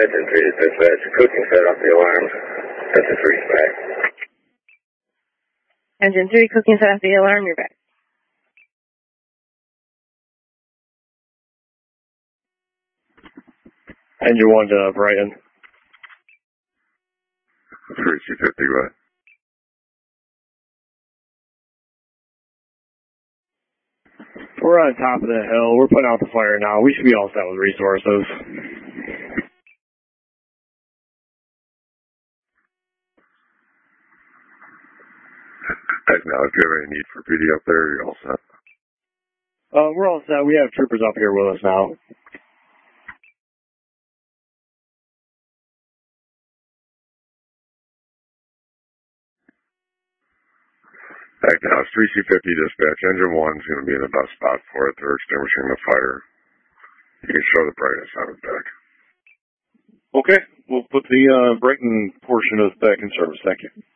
Engine 3 to dispatch. Cooking set off the alarm. Engine 3's back. Engine 3, cooking set off the alarm, you're back. Engine 1 to Brighton. 3C50, go ahead. We're on top of the hill. We're putting out the fire now. We should be all set with resources. Now, if you have any need for PD up there, you're all set. We're all set. We have troopers up here with us now. Now, it's 3C50 dispatch. Engine 1's going to be in the best spot for it. They're extinguishing the fire. You can show the brightness on it back. Okay, we'll put the Brighton portion of back in service. Thank you.